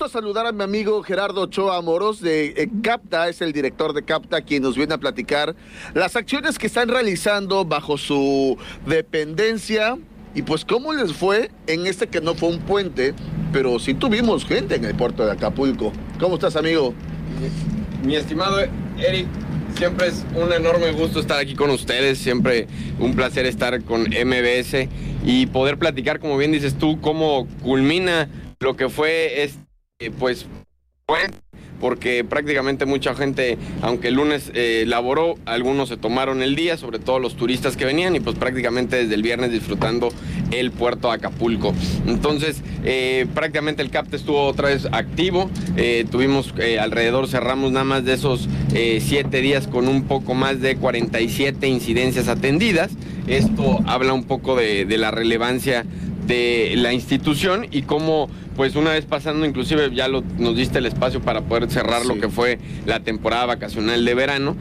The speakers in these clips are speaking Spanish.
Saludar a mi amigo Gerardo Ochoa Moros de CAPTA, es el director de CAPTA, quien nos viene a platicar las acciones que están realizando bajo su dependencia y pues cómo les fue en este que no fue un puente, pero sí tuvimos gente en el puerto de Acapulco. ¿Cómo estás, amigo? Mi estimado Eric, siempre es un enorme gusto estar aquí con ustedes, siempre un placer estar con MBS y poder platicar, como bien dices tú, cómo culmina lo que fue pues porque prácticamente mucha gente, aunque el lunes laboró, algunos se tomaron el día, sobre todo los turistas que venían, y pues prácticamente desde el viernes disfrutando el puerto de Acapulco. Entonces, prácticamente el CAPTA estuvo otra vez activo, tuvimos cerramos nada más de esos 7 días con un poco más de 47 incidencias atendidas. Esto habla un poco de la relevancia de la institución y cómo, pues una vez pasando, inclusive ya nos diste el espacio para poder cerrar lo que fue la temporada vacacional de verano,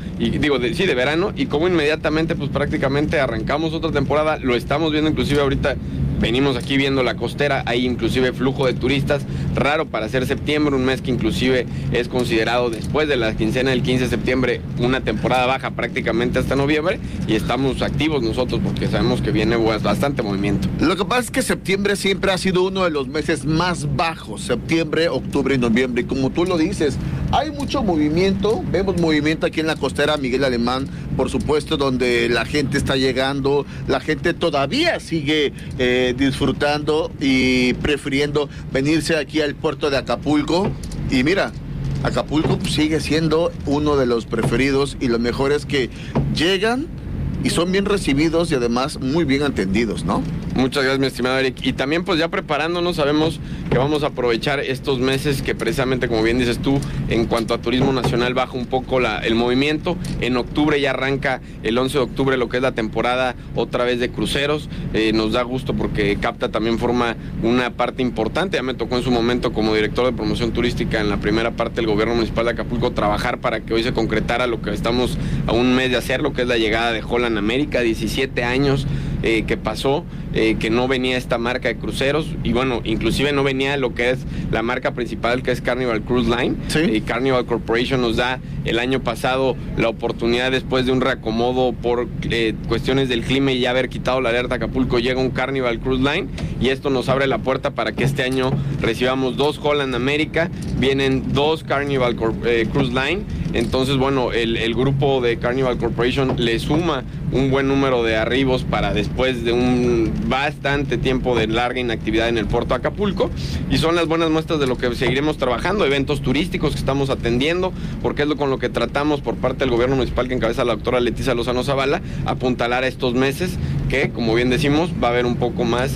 de verano, y cómo inmediatamente pues prácticamente arrancamos otra temporada. Lo estamos viendo inclusive ahorita, venimos aquí viendo la costera, hay inclusive flujo de turistas, raro para ser septiembre, un mes que inclusive es considerado después de la quincena del 15 de septiembre una temporada baja prácticamente hasta noviembre, y estamos activos nosotros porque sabemos que viene bastante movimiento. Lo que pasa es que septiembre siempre ha sido uno de los meses más bajos, septiembre, octubre y noviembre, y como tú lo dices, hay mucho movimiento, vemos movimiento aquí en la costera Miguel Alemán, por supuesto, donde la gente está llegando, la gente todavía sigue disfrutando y prefiriendo venirse aquí al puerto de Acapulco. Y mira, Acapulco sigue siendo uno de los preferidos, y lo mejor es que llegan y son bien recibidos y además muy bien atendidos, ¿no? Muchas gracias, mi estimado Eric. Y también pues ya preparándonos, sabemos que vamos a aprovechar estos meses que precisamente, como bien dices tú, en cuanto a turismo nacional baja un poco el movimiento. En octubre ya arranca, el 11 de octubre, lo que es la temporada otra vez de cruceros. Nos da gusto porque CAPTA también forma una parte importante. Ya me tocó en su momento como director de promoción turística en la primera parte del gobierno municipal de Acapulco trabajar para que hoy se concretara lo que estamos a un mes de hacer, lo que es la llegada de Holland America, 17 años que pasó, que no venía esta marca de cruceros, y bueno, inclusive no venía lo que es la marca principal, que es Carnival Cruise Line. ¿Sí? Carnival Corporation nos da el año pasado la oportunidad, después de un reacomodo por cuestiones del clima y ya haber quitado la alerta Acapulco, llega un Carnival Cruise Line, y esto nos abre la puerta para que este año recibamos 2 Holland America, vienen 2 Carnival Cruise Line. Entonces, bueno, el grupo de Carnival Corporation le suma un buen número de arribos para después de un bastante tiempo de larga inactividad en el puerto de Acapulco, y son las buenas muestras de lo que seguiremos trabajando, eventos turísticos que estamos atendiendo, porque es con lo que tratamos por parte del gobierno municipal que encabeza la doctora Leticia Lozano Zavala, apuntalar a estos meses que, como bien decimos, va a haber un poco más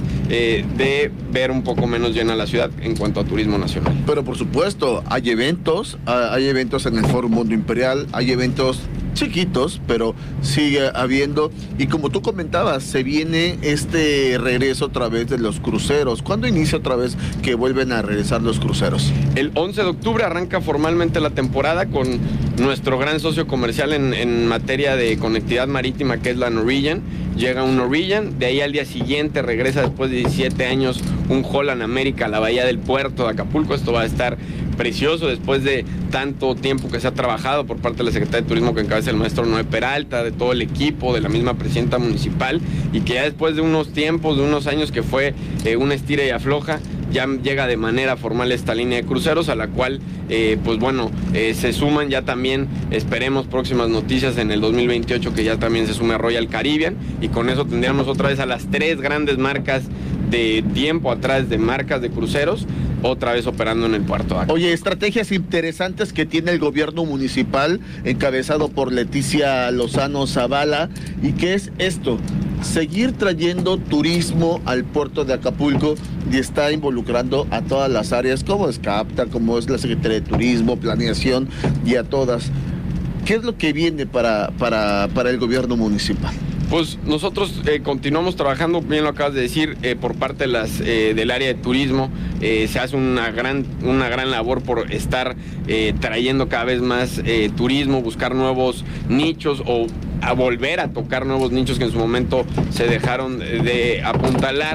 de ver un poco menos llena la ciudad en cuanto a turismo nacional. Pero por supuesto, hay eventos en el Foro Mundo Imperial, hay eventos chiquitos, pero sigue habiendo, y como tú comentabas, se viene este regreso otra vez de los cruceros. ¿Cuándo inicia otra vez que vuelven a regresar los cruceros? El 11 de octubre arranca formalmente la temporada con nuestro gran socio comercial en materia de conectividad marítima, que es la Norwegian. Llega un Norwegian, de ahí al día siguiente regresa después de 17 años un Holland America a la bahía del puerto de Acapulco. Esto va a estar precioso después de tanto tiempo que se ha trabajado por parte de la Secretaría de Turismo que encabeza el maestro Noé Peralta, de todo el equipo, de la misma presidenta municipal, y que ya después de unos tiempos, de unos años que fue una estira y afloja, ya llega de manera formal esta línea de cruceros, a la cual se suman ya también, esperemos, próximas noticias en el 2028, que ya también se sume Royal Caribbean, y con eso tendríamos otra vez a las 3 grandes marcas de tiempo atrás de marcas de cruceros otra vez operando en el puerto. Oye, estrategias interesantes que tiene el gobierno municipal encabezado por Leticia Lozano Zavala, y ¿qué es esto? Seguir trayendo turismo al puerto de Acapulco, y está involucrando a todas las áreas, como es CAPTA, como es la Secretaría de Turismo, Planeación, y a todas. ¿Qué es lo que viene para el gobierno municipal? Pues nosotros continuamos trabajando, bien lo acabas de decir, por parte de del área de turismo. Se hace una gran labor por estar trayendo cada vez más turismo, buscar nuevos nichos o a volver a tocar nuevos nichos que en su momento se dejaron de apuntalar.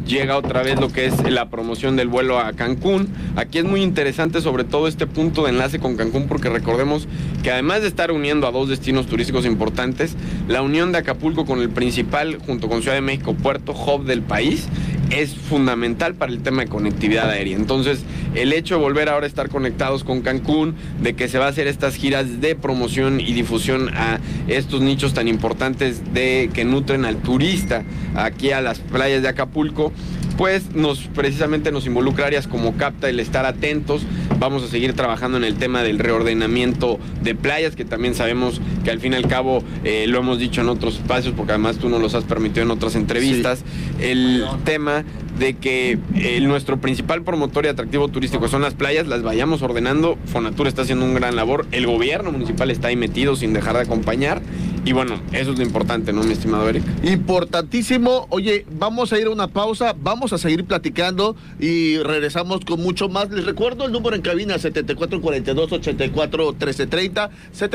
llega otra vez lo que es la promoción del vuelo a Cancún. Aquí es muy interesante sobre todo este punto de enlace con Cancún, porque recordemos que además de estar uniendo a dos destinos turísticos importantes, la unión de Acapulco con el principal, junto con Ciudad de México, puerto hub del país, es fundamental para el tema de conectividad aérea. Entonces, el hecho de volver ahora a estar conectados con Cancún, de que se va a hacer estas giras de promoción y difusión a estos nichos tan importantes que nutren al turista aquí a las playas de Acapulco, pues precisamente nos involucra áreas como CAPTA, el estar atentos. Vamos a seguir trabajando en el tema del reordenamiento de playas, que también sabemos que al fin y al cabo lo hemos dicho en otros espacios, porque además tú nos los has permitido en otras entrevistas, sí. El tema de que nuestro principal promotor y atractivo turístico son las playas, las vayamos ordenando. Fonatur está haciendo un gran labor, el gobierno municipal está ahí metido sin dejar de acompañar, y bueno, eso es lo importante, ¿no, mi estimado Eric? Importantísimo. Oye, vamos a ir a una pausa, vamos a seguir platicando y regresamos con mucho más. Les recuerdo el número en cabina, 7442-84-1330,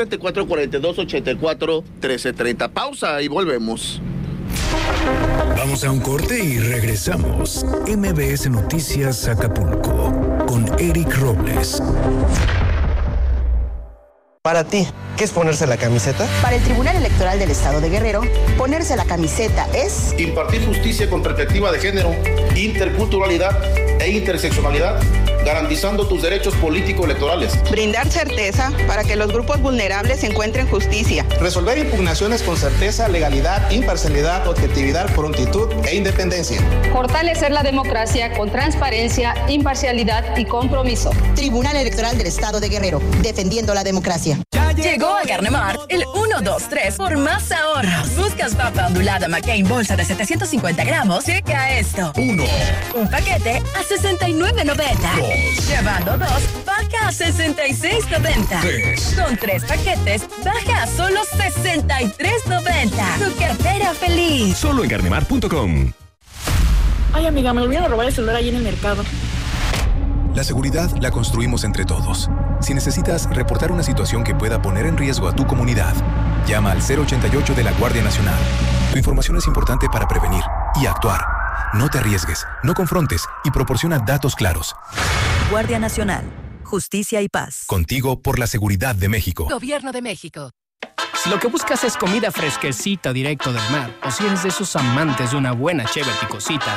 7442-84-1330. Pausa y volvemos. Vamos a un corte y regresamos. MBS Noticias Acapulco con Eric Robles. Para ti, ¿qué es ponerse la camiseta? Para el Tribunal Electoral del Estado de Guerrero, ponerse la camiseta es impartir justicia con perspectiva de género, interculturalidad e interseccionalidad, garantizando tus derechos político-electorales. Brindar certeza para que los grupos vulnerables encuentren justicia. Resolver impugnaciones con certeza, legalidad, imparcialidad, objetividad, prontitud e independencia. Fortalecer la democracia con transparencia, imparcialidad y compromiso. Tribunal Electoral del Estado de Guerrero, defendiendo la democracia. Llegó a Garnemart el 1, 2, 3 por más ahorros. Buscas papa ondulada McCain bolsa de 750 gramos. Checa esto. 1. Un paquete a $69.90. Llevando 2, baja a $66.90. 3. Con 3 paquetes, baja a solo $63.90. Tu cartera feliz. Solo en Garnemart.com. Ay, amiga, me olvidé de robar el celular ahí en el mercado. La seguridad la construimos entre todos. Si necesitas reportar una situación que pueda poner en riesgo a tu comunidad, llama al 088 de la Guardia Nacional. Tu información es importante para prevenir y actuar. No te arriesgues, no confrontes y proporciona datos claros. Guardia Nacional. Justicia y paz. Contigo por la seguridad de México. Gobierno de México. Si lo que buscas es comida fresquecita directo del mar, o si eres de esos amantes de una buena chévere picosita